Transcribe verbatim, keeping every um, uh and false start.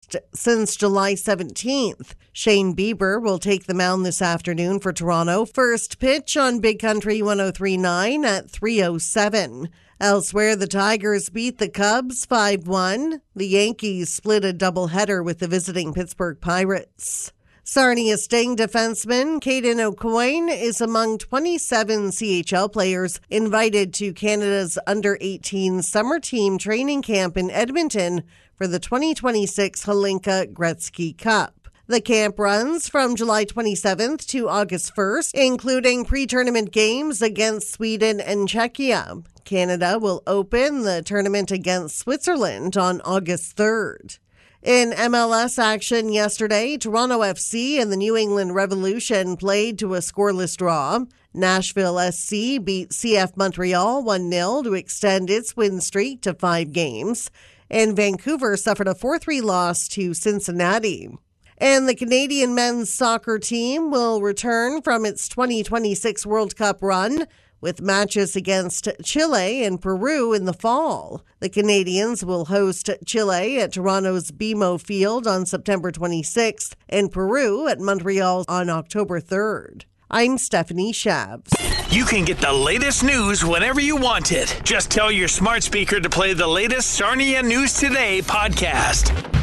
first since July seventeenth. Shane Bieber will take the mound this afternoon for Toronto. First pitch on Big Country one oh three point nine at three oh seven. Elsewhere, the Tigers beat the Cubs five one. The Yankees split a doubleheader with the visiting Pittsburgh Pirates. Sarnia Sting defenseman Caden O'Coin is among twenty-seven C H L players invited to Canada's under eighteen summer team training camp in Edmonton for the twenty twenty-six Hlinka Gretzky Cup. The camp runs from July twenty-seventh to August first, including pre-tournament games against Sweden and Czechia. Canada will open the tournament against Switzerland on August third. In M L S action yesterday, Toronto F C and the New England Revolution played to a scoreless draw. Nashville S C beat C F Montreal one nil to extend its win streak to five games. And Vancouver suffered a four three loss to Cincinnati. And the Canadian men's soccer team will return from its twenty twenty-six World Cup run with matches against Chile and Peru in the fall. The Canadians will host Chile at Toronto's B M O Field on September twenty-sixth and Peru at Montreal on October third. I'm Stephanie Shabs. You can get the latest news whenever you want it. Just tell your smart speaker to play the latest Sarnia News Today podcast.